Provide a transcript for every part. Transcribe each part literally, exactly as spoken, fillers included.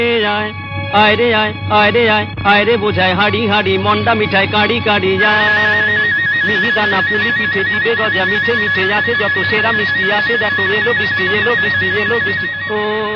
যায় আয় রে আয় আয় রে আয় আয় রে বোঝায় হাড়ি হাড়ি মন্ডা মিঠাই কাড়ি কাড়ি যায় মিহিদানা পুলি পিঠে দিবে গজা মিঠে মিঠে আছে যত সেরা মিষ্টি আসে দেখো এলো বৃষ্টি এলো বৃষ্টি এলো বৃষ্টি ও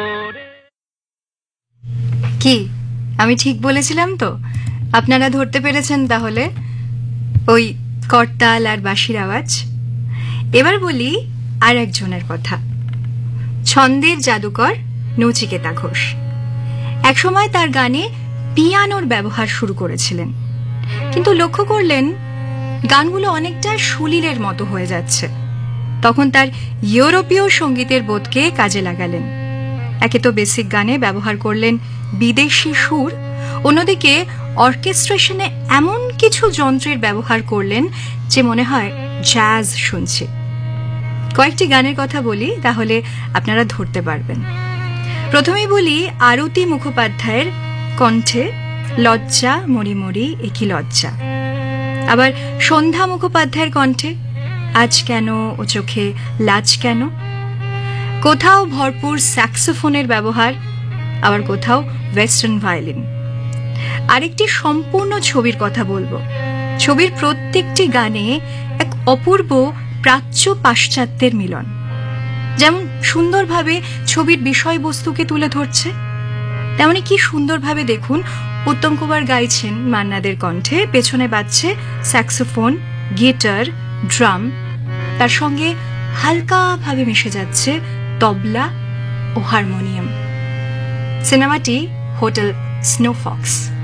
কি আমি ঠিক বলেছিলাম তো? আপনারা ধরতে পেরেছেন তাহলে ওই করতাল আর বাঁশির আওয়াজ। এবার বলি আর একজনের কথা, ছন্দের জাদুকর নচিকেতা ঘোষ। একসময় তার গানে পিয়ানোর ব্যবহার শুরু করেছিলেন, কিন্তু লক্ষ্য করলেন গানগুলো অনেকটা সুলীলের মতো হয়ে যাচ্ছে। তখন তার ইউরোপীয় সঙ্গীতের বোধকে কাজে লাগালেন। একে তো বেসিক গানে ব্যবহার করলেন বিদেশি সুর, অন্যদিকে অর্কেস্ট্রেশনে এমন কিছু যন্ত্রের ব্যবহার করলেন যে মনে হয় জ্যাজ শুনছে। কয়েকটি গানের কথা বলি, তাহলে আপনারা ধরতে পারবেন। প্রথমেই বলি আরতি মুখোপাধ্যায়ের কণ্ঠে লজ্জা মরি মরি একি লজ্জা, আবার সন্ধ্যা মুখোপাধ্যায়ের কণ্ঠে আজ কেন ও চোখে লাজ কেন। কোথাও ভরপুর স্যাক্সোফোনের ব্যবহার, আবার কোথাও ওয়েস্টার্ন ভায়োলিন। আরেকটি সম্পূর্ণ ছবির কথা বলবো। ছবির প্রত্যেকটি গানে এক অপূর্ব প্রাচ্য পাশ্চাত্যের মিলন, যেমন সুন্দরভাবে ছবির বিষয়বস্তুকে তুলে ধরছে, তেমনি কি সুন্দরভাবে দেখুন উত্তম কুমার গাইছেন মান্নাদের কণ্ঠে, পেছনে বাজছে স্যাক্সোফোন, গিটার, ড্রাম, তার সঙ্গে হালকাভাবে মিশে যাচ্ছে তবলা ও হারমোনিয়াম। সিনেমাটি হোটেল স্নোফক্স।